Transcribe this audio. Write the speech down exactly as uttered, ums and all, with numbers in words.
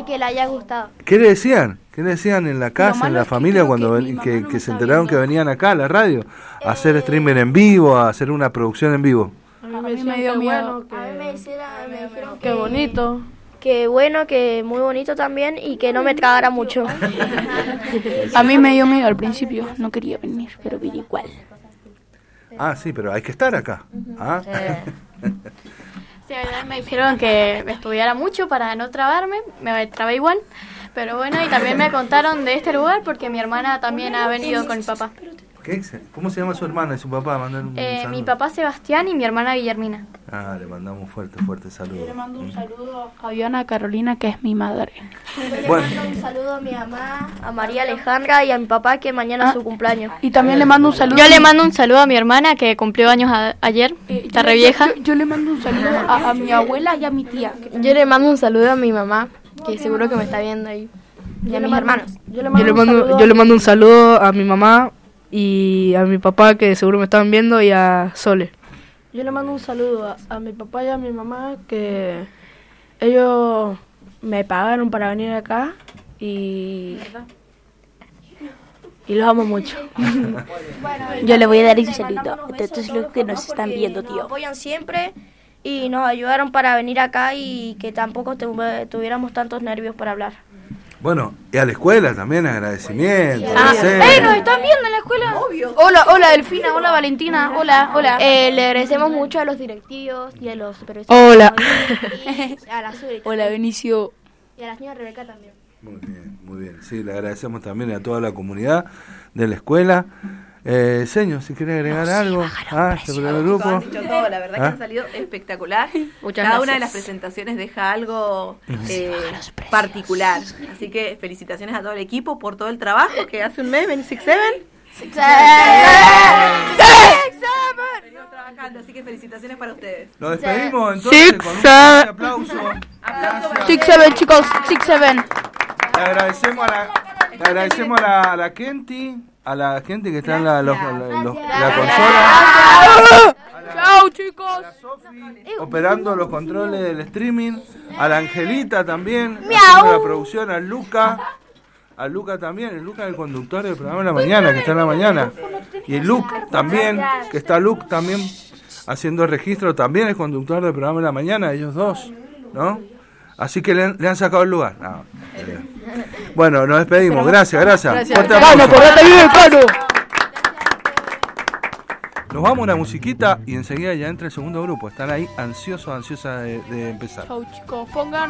que le haya gustado. ¿Qué le decían? ¿Qué le decían en la casa, en la familia, cuando ven, que, que, que se enteraron viendo. que venían acá a la radio a eh, hacer streaming en vivo, a hacer una producción en vivo? A mí me, me dio miedo. Bueno, que, a mí me, hiciera, me dijeron que bonito. Que bueno, que muy bonito también y que no me tragara mucho. A mí me dio miedo al principio, no quería venir, pero vine igual. Ah, sí, pero hay que estar acá. ¿Ah? Sí. Sí, me dijeron que estudiara mucho para no trabarme, me trabé igual, pero bueno, y también me contaron de este lugar porque mi hermana también ha venido con mi papá. ¿Qué? ¿Cómo se llama su hermana y su papá? Mandar un eh, mi papá Sebastián y mi hermana Guillermina. Ah, le mandamos un fuerte, fuerte saludo. Yo le mando un saludo a Fabiana Carolina, que es mi madre. Yo bueno. le mando un saludo a mi mamá, a María Alejandra y a mi papá, que mañana ah, es su cumpleaños. Y también le mando un saludo. Yo le mando un saludo a mi hermana, que cumplió años a, ayer, eh, está re vieja. Yo, yo le mando un saludo a, a mi abuela y a mi tía. Yo le mando un saludo a mi mamá, que seguro que me está viendo ahí. Y a mis hermanos. Yo le mando, yo le mando, yo le mando un saludo a mi mamá y a mi papá, que seguro me están viendo, y a Sole. Yo le mando un saludo a, a mi papá y a mi mamá, que ellos me pagaron para venir acá y, y los amo mucho. Yo le voy a dar un saludo a todos los que nos están viendo, tío. Nos apoyan siempre y nos ayudaron para venir acá y que tampoco tuviéramos tantos nervios para hablar. Bueno, y a la escuela también agradecimiento. Ah, ¡eh, nos están viendo en la escuela! Obvio. Hola, hola Delfina, hola Valentina, hola, hola. Eh, le agradecemos mucho a los directivos y a los supervisores. Hola. Y a la Suri. Hola Benicio. Y a la señora Rebeca también. Muy bien, muy bien. Sí, le agradecemos también a toda la comunidad de la escuela. Eh, Señor, si quiere agregar no, algo. Sí, ah, se el grupo. Han dicho todo, la verdad ¿Ah? que han salido espectacular. Muchas Cada gracias. una de las presentaciones deja algo eh, particular. Así que felicitaciones a todo el equipo por todo el trabajo que hace un mes en Six Seven. Six Seven. Venimos trabajando, así que felicitaciones para ustedes. Nos despedimos entonces Six, con un seven. aplauso. Six Seven, chicos, Six Seven. Le agradecemos a la, le agradecemos a la, a la Kenty, a la gente que está en la, los, los, los, la consola. Chao, chicos. A la Sofi, operando los controles del streaming. A la Angelita también, Miau. haciendo la producción. A Luca. A Luca también. El Luca es el conductor del programa de la mañana, que está en la mañana. Y el Luke también, que está Luke también haciendo el registro. También es conductor del programa de la mañana, ellos dos, ¿no? Así que le, le han sacado el lugar. No, eh. Bueno, nos despedimos. Gracias, gracias. Gracias. Cano, portate bien, Cano. Nos vamos a una musiquita y enseguida ya entra el segundo grupo. Están ahí ansiosos, ansiosas de, de empezar. Chau, chicos. Pongan